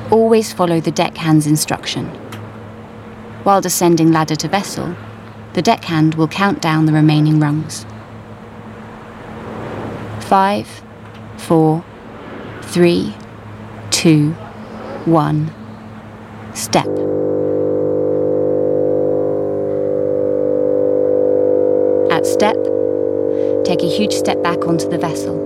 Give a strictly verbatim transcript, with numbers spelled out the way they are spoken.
Always follow the deckhand's instruction. While descending ladder to vessel, the deckhand will count down the remaining rungs. Five, four, three, two, one, step. At step, take a huge step back onto the vessel.